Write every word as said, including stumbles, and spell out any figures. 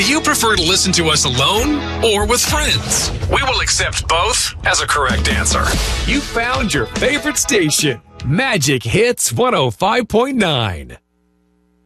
Do you prefer to listen to us alone or with friends? We will accept both as a correct answer. You found your favorite station, Magic Hits one oh five point nine.